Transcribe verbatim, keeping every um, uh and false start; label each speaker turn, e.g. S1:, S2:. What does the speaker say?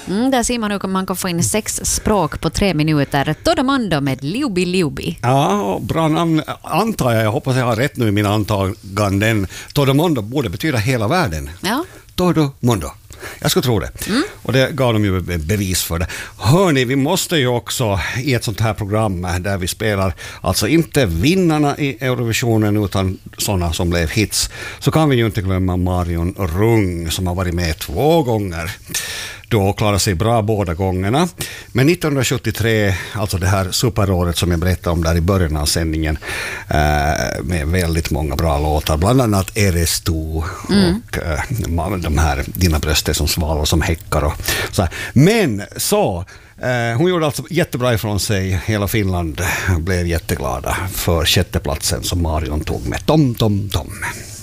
S1: Mm, där ser man hur man kan få in sex språk på tre minuter. Todo Mondo med Liubi Liubi.
S2: Ja, bra namn antar jag. Jag hoppas jag har rätt nu i mina antaganden. Todo Mondo borde betyda hela världen.
S1: Ja.
S2: Todo Mondo. Jag skulle tro det. Mm. Och det gav de ju bevis för det. Hörni, vi måste ju också i ett sånt här program där vi spelar alltså inte vinnarna i Eurovisionen utan sådana som blev hits, så kan vi ju inte glömma Marion Rung som har varit med två gånger. Då klarade sig bra båda gångerna. Men nittonhundrasjuttiotre, alltså det här superåret som jag berättade om där i början av sändningen, eh, med väldigt många bra låtar, bland annat Eres du mm. och eh, de här Dina bröster som svalor som häckar och så här. Men så eh, hon gjorde alltså jättebra ifrån sig. Hela Finland blev jätteglada för sjätteplatsen som Marion tog med Tom Tom Tom.